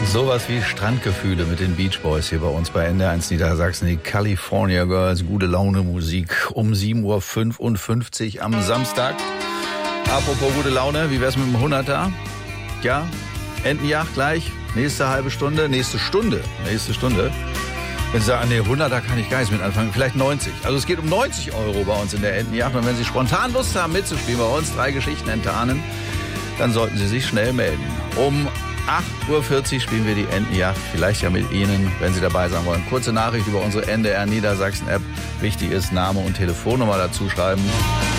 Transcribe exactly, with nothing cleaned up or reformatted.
Sowas wie Strandgefühle mit den Beach Boys hier bei uns bei N D R eins Niedersachsen. Die California Girls, gute Laune Musik um sieben Uhr fünfundfünfzig am Samstag. Apropos gute Laune, wie wär's mit dem Hunderter? Ja, Entenjagd gleich, nächste halbe Stunde, nächste Stunde, nächste Stunde. Wenn Sie sagen, nee, Hunderter kann ich gar nichts mit anfangen, vielleicht neunzig. Also es geht um neunzig Euro bei uns in der Entenjagd. Und wenn Sie spontan Lust haben mitzuspielen bei uns, drei Geschichten enttarnen, dann sollten Sie sich schnell melden. Um acht Uhr vierzig spielen wir die Entenjagd, vielleicht ja mit Ihnen, wenn Sie dabei sein wollen. Kurze Nachricht über unsere N D R Niedersachsen App. Wichtig ist, Name und Telefonnummer dazu schreiben.